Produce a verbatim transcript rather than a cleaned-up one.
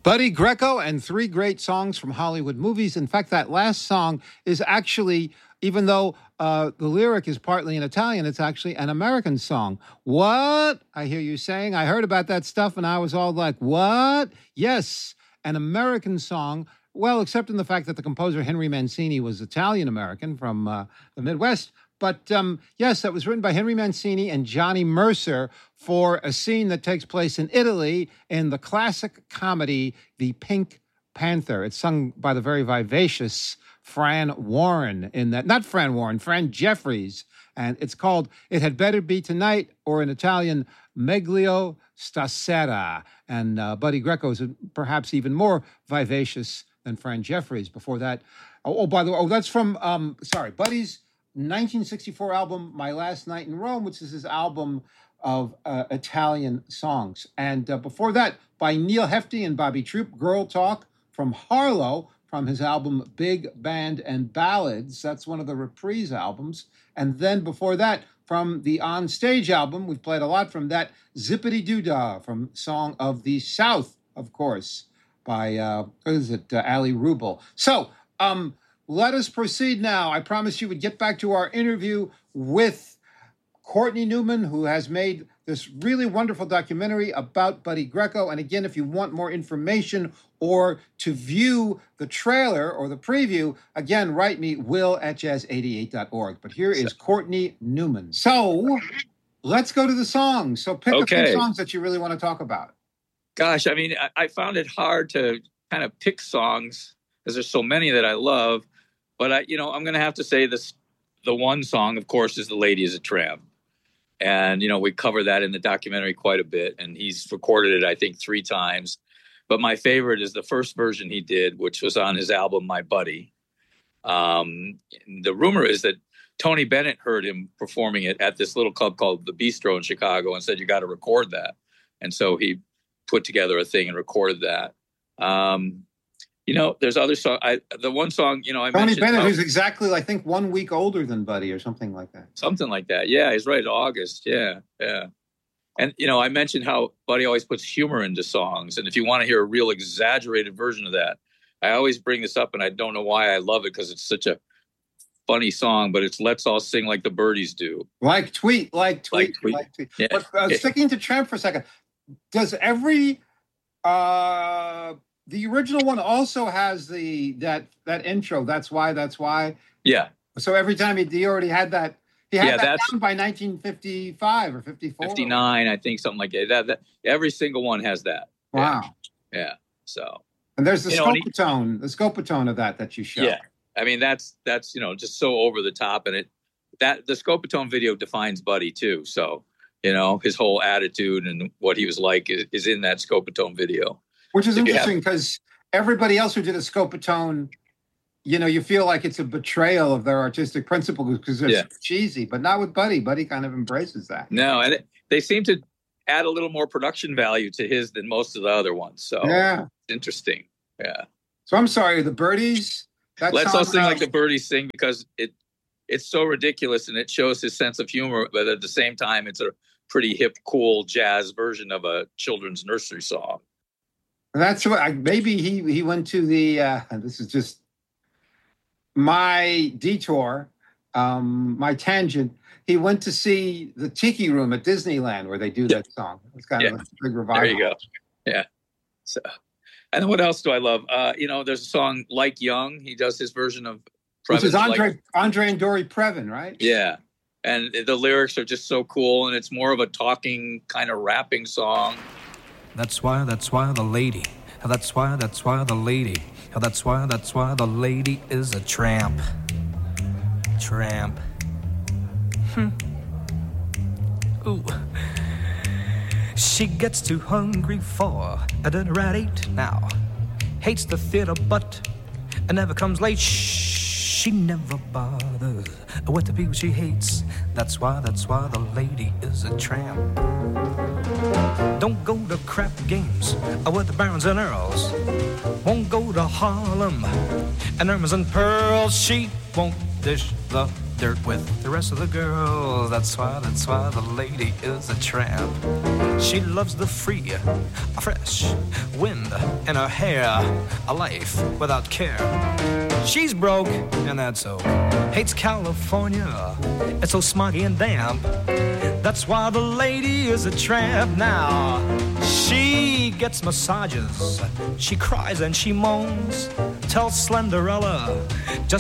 Buddy Greco and three great songs from Hollywood movies. In fact, that last song is actually, even though uh, the lyric is partly in Italian, it's actually an American song. What? I hear you saying. I heard about that stuff and I was all like, what? Yes, an American song. Well, except in the fact that the composer Henry Mancini was Italian-American from uh, the Midwest. But um, yes, that was written by Henry Mancini and Johnny Mercer for a scene that takes place in Italy in the classic comedy, The Pink Panther. It's sung by the very vivacious Fran Warren in that, not Fran Warren, Fran Jeffries. And it's called It Had Better Be Tonight, or in Italian, Meglio Stasera. And uh, Buddy Greco is perhaps even more vivacious than Fran Jeffries. Before that, oh, oh by the way, oh, that's from, um, sorry, Buddy's nineteen sixty-four album, My Last Night in Rome, which is his album of uh, Italian songs. And uh, before that, by Neil Hefti and Bobby Troop, Girl Talk from Harlow, from his album Big Band and Ballads. That's one of the Reprise albums. And then before that, from the On Stage album, we've played a lot from that, Zippity Doo Dah, from Song of the South, of course, by, uh, what is it, uh, Ali Rubel. So, um, let us proceed now. I promised you would get back to our interview with Courtney Newman, who has made this really wonderful documentary about Buddy Greco. And again, if you want more information or to view the trailer or the preview, again, write me, will at jazz eighty-eight dot org. But here is Courtney Newman. So let's go to the songs. So pick okay. up some songs that you really want to talk about. Gosh, I mean, I, I found it hard to kind of pick songs because there's so many that I love. But, I, you know, I'm going to have to say this. The one song, of course, is The Lady is a Tramp. And, you know, we cover that in the documentary quite a bit. And he's recorded it, I think, three times. But my favorite is the first version he did, which was on his album, My Buddy. Um, the rumor is that Tony Bennett heard him performing it at this little club called The Bistro in Chicago and said, you got to record that. And so he put together a thing and recorded that. Um You know, there's other songs. I, the one song, you know, I Tony mentioned... Bennett, oh, who's exactly, I think, one week older than Buddy or something like that. Something like that. Yeah, he's right. August. Yeah, yeah. And, you know, I mentioned how Buddy always puts humor into songs. And if you want to hear a real exaggerated version of that, I always bring this up, and I don't know why I love it because it's such a funny song, but it's Let's All Sing Like the Birdies Do. Like Tweet, like Tweet, like Tweet. Like tweet. Yeah. But uh, sticking to Tramp for a second, does every... Uh, The original one also has the that that intro. That's why. That's why. Yeah. So every time he, he already had that. He had yeah, that that's, down by nineteen fifty-five or fifty-four. fifty-nine, I think, something like that. that, that every single one has that. Wow. Yeah. yeah. So. And there's the you scopatone, know, the scopatone of that that you show. Yeah. I mean, that's that's you know just so over the top, and it that the scopatone video defines Buddy too. So you know his whole attitude and what he was like is, is in that scopatone video. Which is interesting because everybody else who did a scopatone, you know, you feel like it's a betrayal of their artistic principles because they're yeah. so cheesy, but not with Buddy. Buddy kind of embraces that. No, and it, they seem to add a little more production value to his than most of the other ones. So yeah, it's interesting. Yeah. So I'm sorry, the Birdies. That Let's all sing out. like the Birdies sing because it it's so ridiculous and it shows his sense of humor, but at the same time, it's a pretty hip, cool jazz version of a children's nursery song. That's what I, maybe he he went to the. Uh, this is just my detour, um, my tangent. He went to see the Tiki Room at Disneyland where they do yeah. that song. It's kind yeah. of a big revival. There you go. Yeah. So, and then what else do I love? Uh, you know, there's a song Like Young. He does his version of. Which is Andre like, Andre and Dory Previn, right? Yeah, and the lyrics are just so cool, and it's more of a talking kind of rapping song. That's why, that's why the lady, that's why, that's why the lady, that's why, that's why the lady is a tramp. Tramp. Hmm. Ooh. She gets too hungry for a dinner at eight now. Hates the theater, but never comes late. She never bothers with the people she hates. That's why, that's why the lady is a tramp. Don't go to crap games with the Barons and Earls. Won't go to Harlem and Irmas and Pearls. She won't dish the dirt with the rest of the girls. That's why, that's why the lady is a tramp. She loves the free, a fresh wind in her hair, a life without care. She's broke, and that's so. Hates California, it's so smoggy and damp. That's why the lady is a tramp now. She gets massages, she cries and she moans, tells Slenderella just